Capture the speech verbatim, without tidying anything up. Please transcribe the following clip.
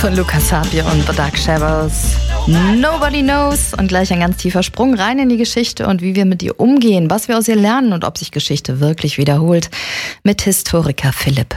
von Lukas Sapir und The Dark Shadows. Nobody knows. Und gleich ein ganz tiefer Sprung rein in die Geschichte und wie wir mit ihr umgehen, was wir aus ihr lernen und ob sich Geschichte wirklich wiederholt. Mit Historiker Philipp